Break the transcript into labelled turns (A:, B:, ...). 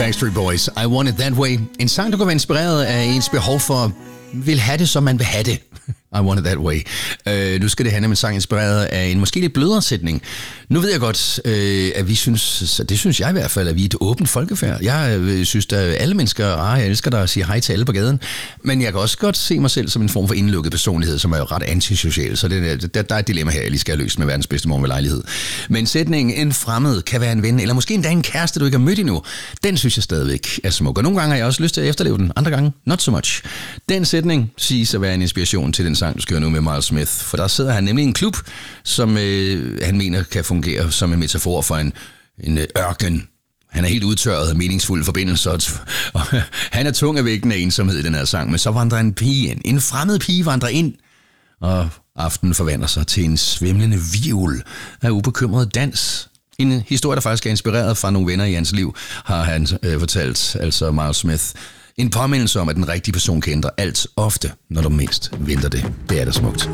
A: Backstreet Boys, I Want It That Way. En sang, der kan være inspireret af ens behov for, vil have det, som man vil have det. I Want It That Way. Nu skal det handle om en sang inspireret af en måske lidt blødere sætning. Nu ved jeg godt, at vi synes, det synes jeg i hvert fald, at vi er et åbent folkefærd. Jeg synes, at alle mennesker, jeg elsker dig at sige hej til alle på gaden. Men jeg kan også godt se mig selv som en form for indlukket personlighed, som er jo ret antisocial. Så der er et dilemma her, jeg lige skal have løst med verdens bedste morgen ved lejlighed. Men sætningen, en fremmed kan være en ven, eller måske endda en kæreste, du ikke har mødt endnu, den synes jeg stadigvæk er smuk. Og nogle gange har jeg også lyst til at efterleve den, andre gange not so much. Den sætning siges at være en inspiration til den sang, du skal høre nu med Miles Smith. For der sidder han nemlig i en klub, som han mener kan fungere som en metafor for en ørken. Han er helt udtørret af meningsfulde forbindelser, og han er tung af vægten af ensomhed i den her sang. Men så vandrer en pige ind. En fremmed pige vandrer ind, og aftenen forvandler sig til en svimlende viol af ubekymret dans. En historie, der faktisk er inspireret fra nogle venner i hans liv, har han fortalt, altså Miles Smith. En påmindelse om, at den rigtige person kan ændre alt ofte, når du mindst venter det. Det er da smukt.